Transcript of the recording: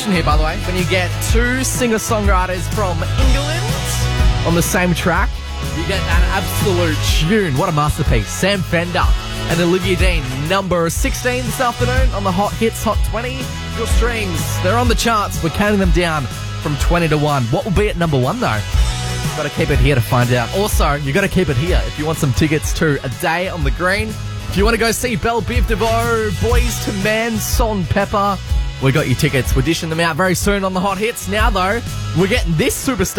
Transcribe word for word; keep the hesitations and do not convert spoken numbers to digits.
tradition here, by the way. When you get two singer-songwriters from England on the same track, you get an absolute tune. What a masterpiece. Sam Fender and Olivia Dean, number sixteen this afternoon on the Hot Hits Hot twenty. Your streams, they're on the charts. We're counting them down from twenty to one. What will be at number one, though? Got to keep it here to find out. Also, you got to keep it here if you want some tickets to A Day on the Green. If you want to go see Belle Biv DeVoe, Boys to Men, Salt and Pepper, we got your tickets. We're dishing them out very soon on the Hot Hits. Now, though, we're getting this superstar